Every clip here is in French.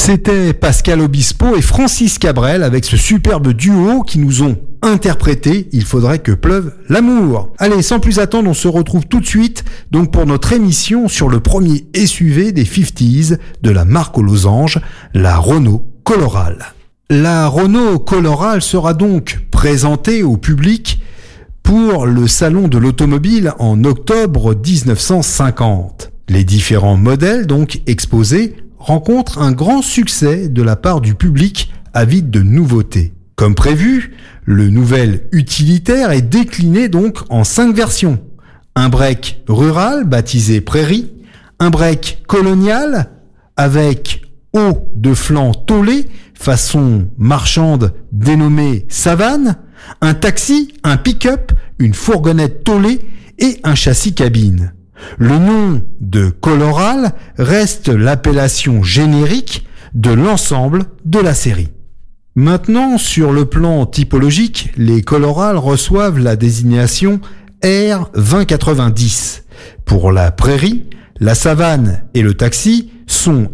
C'était Pascal Obispo et Francis Cabrel avec ce superbe duo qui nous ont interprété « Il faudrait que pleuve l'amour ». Allez, sans plus attendre, on se retrouve tout de suite donc pour notre émission sur le premier SUV des 50s de la marque aux losanges, la Renault Coloral. La Renault Coloral sera donc présentée au public pour le salon de l'automobile en octobre 1950. Les différents modèles donc exposés rencontrent un grand succès de la part du public avide de nouveautés. Comme prévu, le nouvel utilitaire est décliné donc en 5 versions. Un break rural baptisé Prairie, un break colonial avec haut de flanc tôlé façon marchande dénommé Savane, un taxi, un pick-up, une fourgonnette tôlée et un châssis cabine. Le nom de Coloral reste l'appellation générique de l'ensemble de la série. Maintenant, sur le plan typologique, les Coloral reçoivent la désignation R2090. Pour la Prairie, la Savane et le taxi sont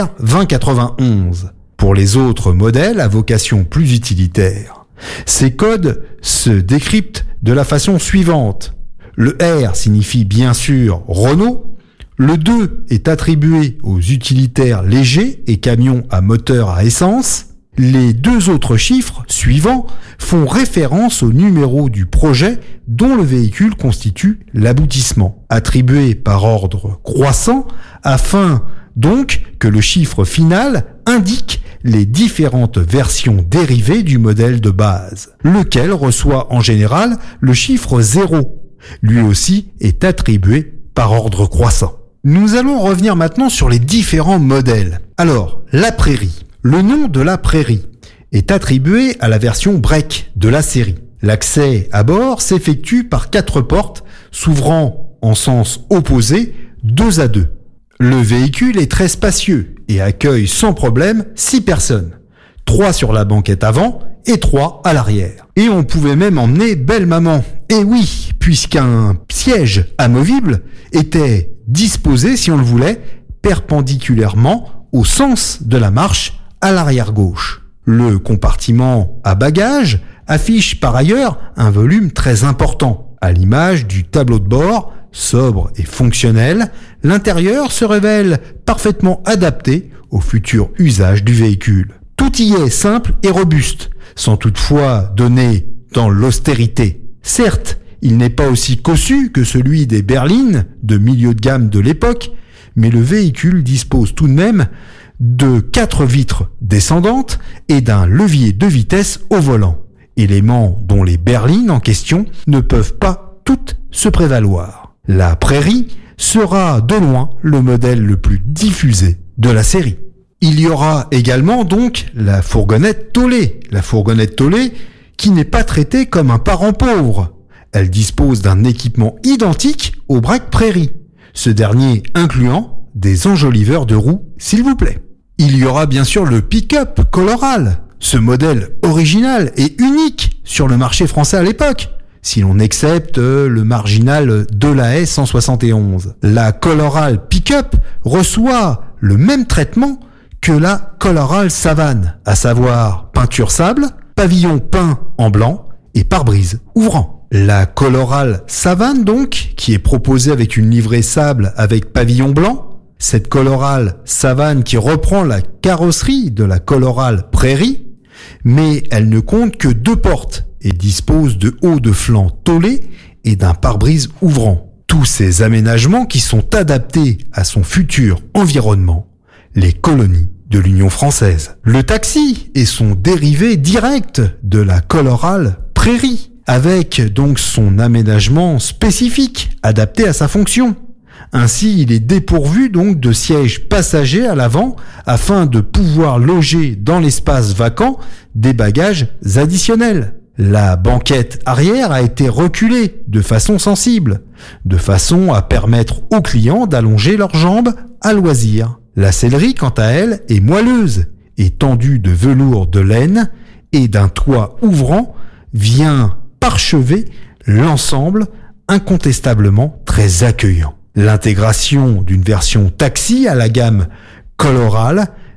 R2091. Pour les autres modèles à vocation plus utilitaire, ces codes se décryptent de la façon suivante. Le R signifie bien sûr Renault, le 2 est attribué aux utilitaires légers et camions à moteur à essence. Les 2 autres chiffres suivants font référence au numéro du projet dont le véhicule constitue l'aboutissement, attribué par ordre croissant afin donc que le chiffre final indique les différentes versions dérivées du modèle de base, lequel reçoit en général le chiffre 0. Lui aussi est attribué par ordre croissant. Nous allons revenir maintenant sur les différents modèles. Alors, la Prairie. Le nom de la Prairie est attribué à la version break de la série. L'accès à bord s'effectue par 4 portes s'ouvrant en sens opposé 2 à 2. Le véhicule est très spacieux et accueille sans problème 6 personnes. 3 sur la banquette avant et 3 à l'arrière. Et on pouvait même emmener belle maman. Et oui, puisqu'un siège amovible était disposé, si on le voulait, perpendiculairement au sens de la marche à l'arrière gauche. Le compartiment à bagages affiche par ailleurs un volume très important. À l'image du tableau de bord, sobre et fonctionnel, l'intérieur se révèle parfaitement adapté au futur usage du véhicule. Tout y est simple et robuste, sans toutefois donner dans l'austérité. Certes, il n'est pas aussi cossu que celui des berlines de milieu de gamme de l'époque, mais le véhicule dispose tout de même de 4 vitres descendantes et d'un levier de vitesse au volant, éléments dont les berlines en question ne peuvent pas toutes se prévaloir. La Prairie sera de loin le modèle le plus diffusé de la série. Il y aura également donc la fourgonnette tôlée. La fourgonnette tôlée qui n'est pas traitée comme un parent pauvre. Elle dispose d'un équipement identique au break Prairie, ce dernier incluant des enjoliveurs de roues, s'il vous plaît. Il y aura bien sûr le pick-up Coloral, ce modèle original et unique sur le marché français à l'époque, si l'on accepte le marginal Delahaye 171. La Coloral Pick-up reçoit le même traitement que la Coloral Savane, à savoir peinture sable, pavillon peint en blanc et pare-brise ouvrant. La Coloral Savane donc, qui est proposée avec une livrée sable avec pavillon blanc, cette Coloral Savane qui reprend la carrosserie de la Coloral Prairie, mais elle ne compte que 2 portes et dispose de hauts de flanc tôlés et d'un pare-brise ouvrant. Tous ces aménagements qui sont adaptés à son futur environnement, les colonies de l'Union française. Le taxi est son dérivé direct de la Coloral Prairie, avec donc son aménagement spécifique adapté à sa fonction. Ainsi, il est dépourvu donc de sièges passagers à l'avant afin de pouvoir loger dans l'espace vacant des bagages additionnels. La banquette arrière a été reculée de façon sensible, de façon à permettre aux clients d'allonger leurs jambes à loisir. La sellerie, quant à elle, est moelleuse et tendue de velours de laine et d'un toit ouvrant vient parchever l'ensemble incontestablement très accueillant. L'intégration d'une version taxi à la gamme Coloral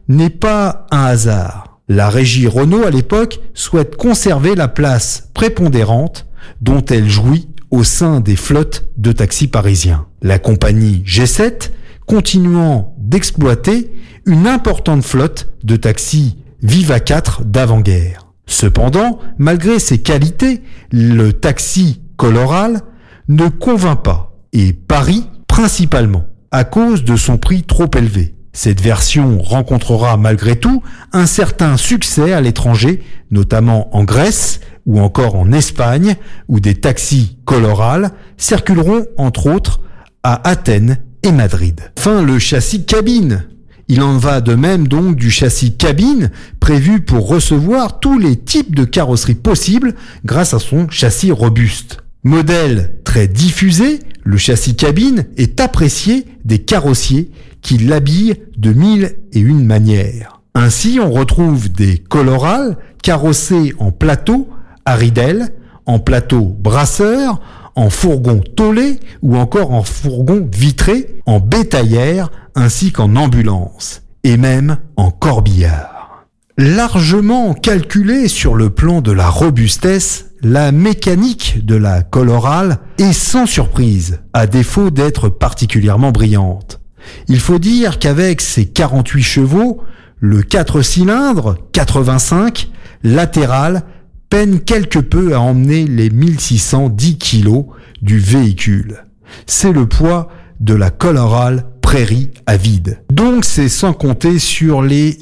n'est pas un hasard. La régie Renault à l'époque souhaite conserver la place prépondérante dont elle jouit au sein des flottes de taxis parisiens. La compagnie G7 continuant d'exploiter une importante flotte de taxis Viva 4 d'avant-guerre. Cependant, malgré ses qualités, le taxi Coloral ne convainc pas, et Paris principalement, à cause de son prix trop élevé. Cette version rencontrera malgré tout un certain succès à l'étranger, notamment en Grèce ou encore en Espagne, où des taxis Coloral circuleront entre autres à Athènes et Madrid. Enfin, le châssis cabine. Il en va de même donc du châssis cabine prévu pour recevoir tous les types de carrosseries possibles grâce à son châssis robuste. Modèle très diffusé, le châssis cabine est apprécié des carrossiers qui l'habillent de 1001 manières. Ainsi, on retrouve des Coloral carrossés en plateau à ridelles, en plateau brasseur, en fourgon tôlé ou encore en fourgon vitré, en bétaillère ainsi qu'en ambulance et même en corbillard. Largement calculée sur le plan de la robustesse, la mécanique de la Coloral est sans surprise, à défaut d'être particulièrement brillante. Il faut dire qu'avec ses 48 chevaux, le 4 cylindres 85 latéral peine quelque peu à emmener les 1610 kg du véhicule. C'est le poids de la Coloral Prairie à vide. Donc c'est sans compter sur les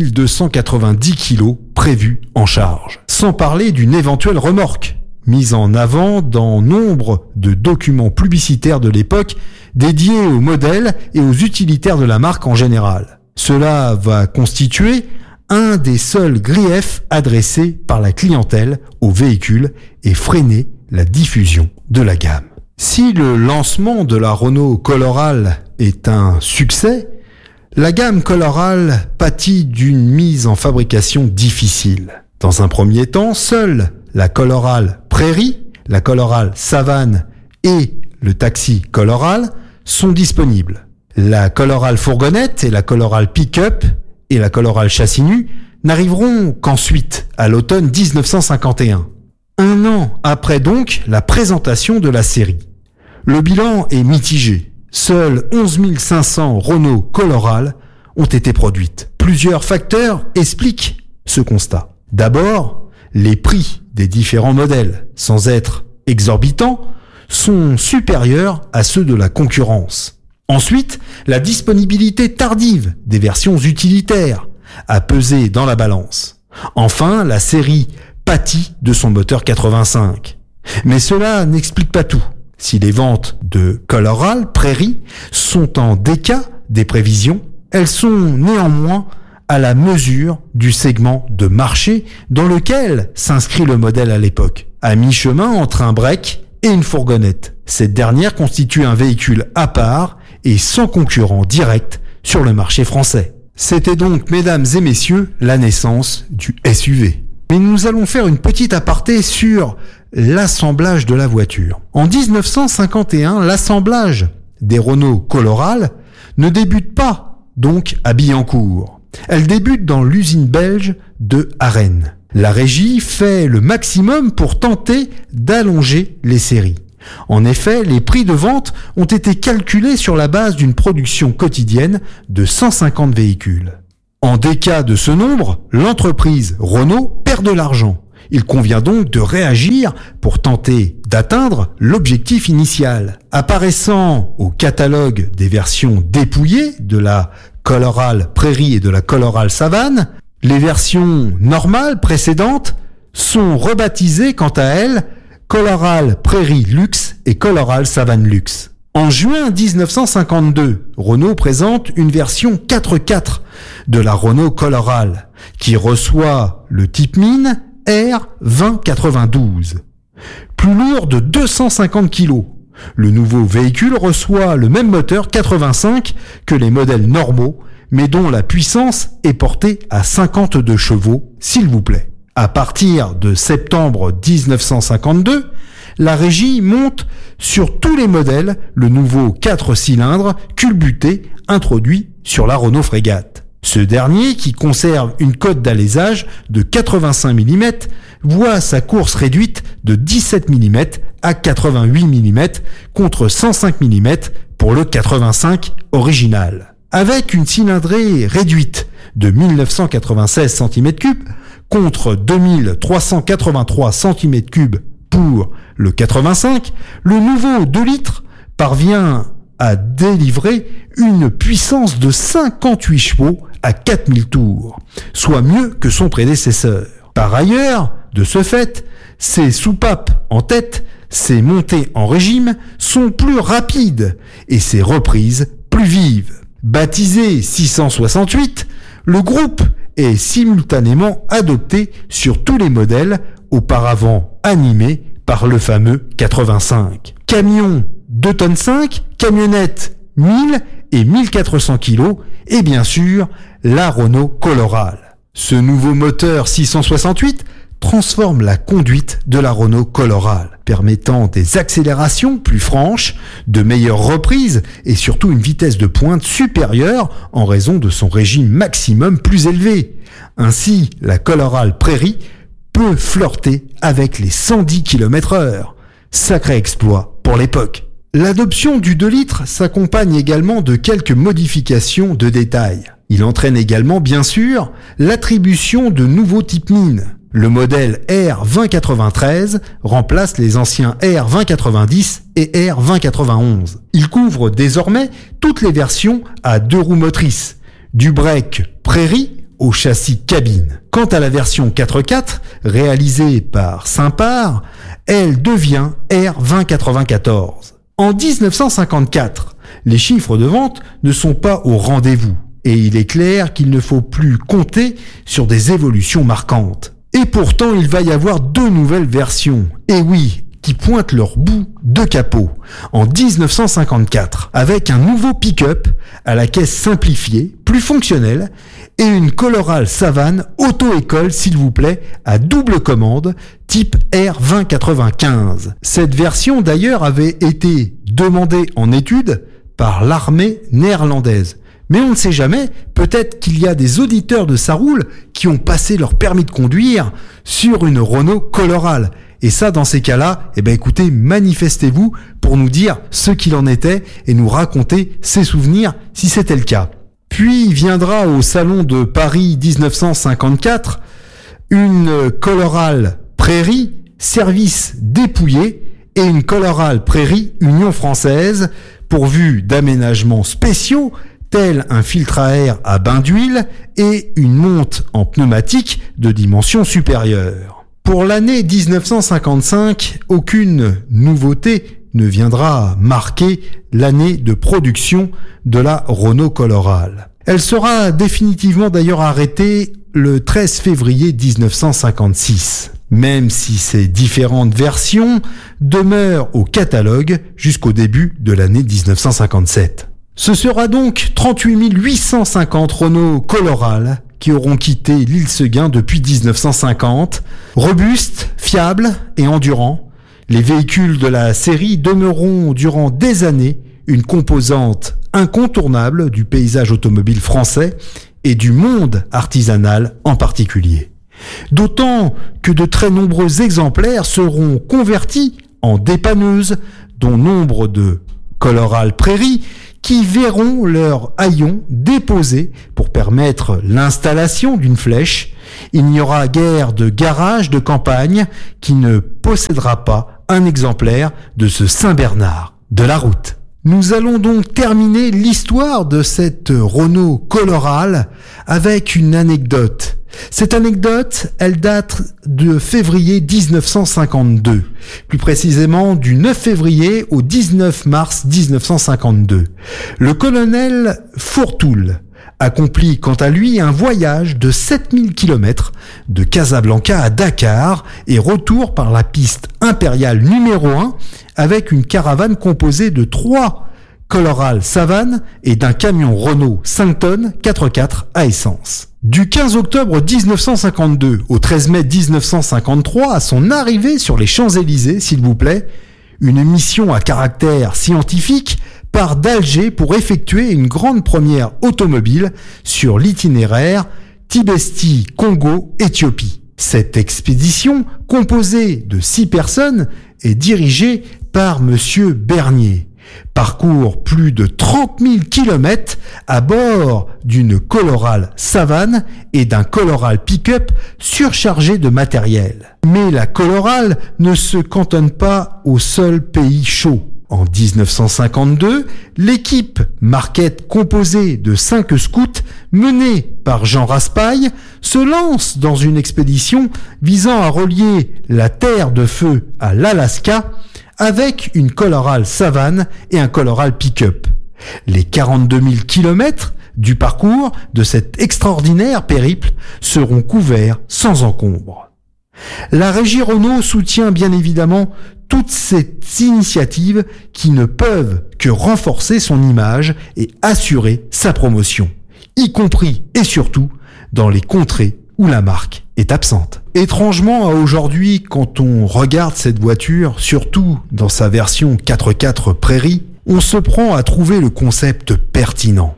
2290 kg prévus en charge. Sans parler d'une éventuelle remorque, mise en avant dans nombre de documents publicitaires de l'époque dédiés aux modèles et aux utilitaires de la marque en général. Cela va constituer un des seuls griefs adressés par la clientèle au véhicule et freiner la diffusion de la gamme. Si le lancement de la Renault Coloral est un succès, la gamme Coloral pâtit d'une mise en fabrication difficile. Dans un premier temps, seule la Coloral Prairie, la Coloral Savane et le taxi Coloral sont disponibles. La Coloral Fourgonnette et la Coloral Pick-up et la Coloral Châssis nu n'arriveront qu'ensuite, à l'automne 1951. Un an après donc la présentation de la série. Le bilan est mitigé. Seuls 11 500 Renault Coloral ont été produites. Plusieurs facteurs expliquent ce constat. D'abord, les prix des différents modèles, sans être exorbitants, sont supérieurs à ceux de la concurrence. Ensuite, la disponibilité tardive des versions utilitaires a pesé dans la balance. Enfin, la série pâtit de son moteur 85. Mais cela n'explique pas tout. Si les ventes de Coloral Prairie sont en décas des prévisions, elles sont néanmoins à la mesure du segment de marché dans lequel s'inscrit le modèle à l'époque, à mi-chemin entre un break et une fourgonnette. Cette dernière constitue un véhicule à part et sans concurrent direct sur le marché français. C'était donc, mesdames et messieurs, la naissance du SUV. Mais nous allons faire une petite aparté sur l'assemblage de la voiture. En 1951, l'assemblage des Renault Coloral ne débute pas donc à Billancourt. Elle débute dans l'usine belge de Harenne. La régie fait le maximum pour tenter d'allonger les séries. En effet, les prix de vente ont été calculés sur la base d'une production quotidienne de 150 véhicules. En décas de ce nombre, l'entreprise Renault perd de l'argent. Il convient donc de réagir pour tenter d'atteindre l'objectif initial. Apparaissant au catalogue des versions dépouillées de la Coloral Prairie et de la Coloral Savane, les versions normales précédentes sont rebaptisées quant à elles Coloral Prairie Luxe et Coloral Savane Luxe. En juin 1952, Renault présente une version 4x4 de la Renault Coloral qui reçoit le type mine R2092. Plus lourd de 250 kg. Le nouveau véhicule reçoit le même moteur 85 que les modèles normaux, mais dont la puissance est portée à 52 chevaux, s'il vous plaît. À partir de septembre 1952, la régie monte sur tous les modèles le nouveau 4 cylindres culbuté introduit sur la Renault Frégate. Ce dernier, qui conserve une cote d'alésage de 85 mm, voit sa course réduite de 17 mm à 88 mm contre 105 mm pour le 85 original. Avec une cylindrée réduite de 1996 cm3 contre 2383 cm3 pour le 85, le nouveau 2 litres parvient à délivrer une puissance de 58 chevaux à 4000 tours, soit mieux que son prédécesseur. Par ailleurs, de ce fait, ses soupapes en tête, ses montées en régime sont plus rapides et ses reprises plus vives. Baptisé 668, le groupe est simultanément adopté sur tous les modèles auparavant animés par le fameux 85. Camion 2 tonnes 5, camionnette 1000 et 1400 kg et bien sûr la Renault Colorale. Ce nouveau moteur 668 transforme la conduite de la Renault Colorale, permettant des accélérations plus franches, de meilleures reprises et surtout une vitesse de pointe supérieure en raison de son régime maximum plus élevé. Ainsi, la Colorale Prairie peut flirter avec les 110 km/h. Sacré exploit pour l'époque. L'adoption du 2 litres s'accompagne également de quelques modifications de détail. Il entraîne également, bien sûr, l'attribution de nouveaux types mines. Le modèle R2093 remplace les anciens R2090 et R2091. Il couvre désormais toutes les versions à 2 roues motrices, du break Prairie au châssis cabine. Quant à la version 4x4, réalisée par Simpar, elle devient R2094. En 1954, les chiffres de vente ne sont pas au rendez-vous et il est clair qu'il ne faut plus compter sur des évolutions marquantes. Et pourtant, il va y avoir 2 nouvelles versions, et oui, qui pointent leur bout de capot, en 1954, avec un nouveau pick-up à la caisse simplifiée, plus fonctionnelle, et une Colorale Savane auto-école, s'il vous plaît, à double commande, type R2095. Cette version, d'ailleurs, avait été demandée en étude par l'armée néerlandaise. Mais on ne sait jamais, peut-être qu'il y a des auditeurs de Ça Roule qui ont passé leur permis de conduire sur une Renault Colorale. Et ça, dans ces cas-là, écoutez, manifestez-vous pour nous dire ce qu'il en était et nous raconter ses souvenirs si c'était le cas. Puis viendra au Salon de Paris 1954 une Colorale Prairie, service dépouillé, et une Colorale Prairie Union Française, pourvue d'aménagements spéciaux, tel un filtre à air à bain d'huile et une monte en pneumatique de dimension supérieure. Pour l'année 1955, aucune nouveauté ne viendra marquer l'année de production de la Renault Colorale. Elle sera définitivement d'ailleurs arrêtée le 13 février 1956, même si ces différentes versions demeurent au catalogue jusqu'au début de l'année 1957. Ce sera donc 38 850 Renault Colorale qui auront quitté l'île Seguin depuis 1950. Robustes, fiables et endurants, les véhicules de la série demeureront durant des années une composante incontournable du paysage automobile français et du monde artisanal en particulier. D'autant que de très nombreux exemplaires seront convertis en dépanneuses, dont nombre de Colorale Prairie, qui verront leur haillon déposé pour permettre l'installation d'une flèche. Il n'y aura guère de garage de campagne qui ne possédera pas un exemplaire de ce Saint-Bernard de la route. Nous allons donc terminer l'histoire de cette Renault Colorale avec une anecdote. Cette anecdote, elle date de février 1952, plus précisément du 9 février au 19 mars 1952. Le colonel Fourtoul accomplit quant à lui un voyage de 7000 km de Casablanca à Dakar et retour par la piste impériale numéro 1 avec une caravane composée de 3 Colorale Savane et d'un camion Renault 5 tonnes 4x4 à essence. Du 15 octobre 1952 au 13 mai 1953, à son arrivée sur les Champs-Élysées, s'il vous plaît, une mission à caractère scientifique part d'Alger pour effectuer une grande première automobile sur l'itinéraire Tibesti-Congo-Éthiopie. Cette expédition, composée de 6 personnes, est dirigée par Monsieur Bernier. Parcourt plus de 30 000 kilomètres à bord d'une Colorale Savane et d'un Colorale Pick-up surchargé de matériel. Mais la Colorale ne se cantonne pas au seul pays chaud. En 1952, l'équipe Marquette composée de 5 scouts menée par Jean Raspail se lance dans une expédition visant à relier la Terre de Feu à l'Alaska avec une Colorale Savane et un Colorale Pick-up. Les 42 000 kilomètres du parcours de cet extraordinaire périple seront couverts sans encombre. La Régie Renault soutient bien évidemment toutes ces initiatives qui ne peuvent que renforcer son image et assurer sa promotion, y compris et surtout dans les contrées où la marque est absente. Étrangement à aujourd'hui, quand on regarde cette voiture, surtout dans sa version 4x4 Prairie, on se prend à trouver le concept pertinent.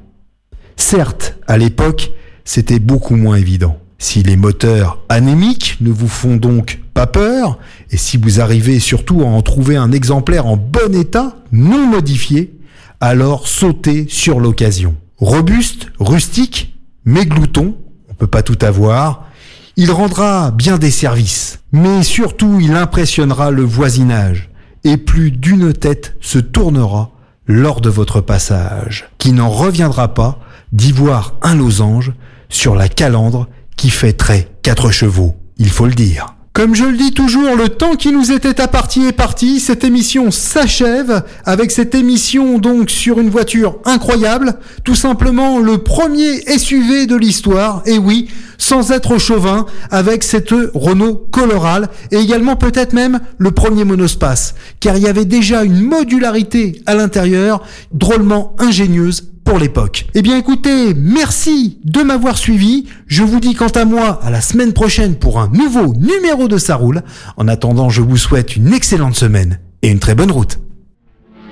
Certes, à l'époque, c'était beaucoup moins évident. Si les moteurs anémiques ne vous font donc pas peur, et si vous arrivez surtout à en trouver un exemplaire en bon état, non modifié, alors sautez sur l'occasion. Robuste, rustique, mais glouton, on peut pas tout avoir, il rendra bien des services, mais surtout il impressionnera le voisinage, et plus d'une tête se tournera lors de votre passage, qui n'en reviendra pas d'y voir un losange sur la calandre qui fêterait 4 chevaux, il faut le dire. Comme je le dis toujours, le temps qui nous était imparti est parti. Cette émission s'achève avec cette émission donc sur une voiture incroyable. Tout simplement le premier SUV de l'histoire. Et oui, sans être chauvin, avec cette Renault Colorale et également peut-être même le premier monospace. Car il y avait déjà une modularité à l'intérieur drôlement ingénieuse pour l'époque. Eh bien écoutez, merci de m'avoir suivi. Je vous dis quant à moi à la semaine prochaine pour un nouveau numéro de Ça roule. En attendant, je vous souhaite une excellente semaine et une très bonne route.